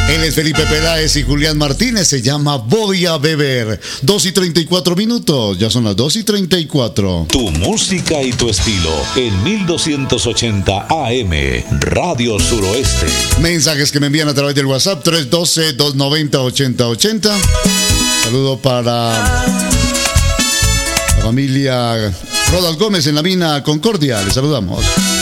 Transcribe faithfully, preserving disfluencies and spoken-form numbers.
Él es Felipe Peláez y Julián Martínez. Se llama Voy a beber. Dos y treinta y cuatro minutos. Ya son las dos y treinta y cuatro. Tu música y tu estilo en mil doscientos ochenta A M Radio Suroeste. Mensajes que me envían a través del WhatsApp tres uno dos, dos nueve cero, ocho cero ocho cero. Saludo para la familia Rodal Gómez en la mina Concordia. Les saludamos.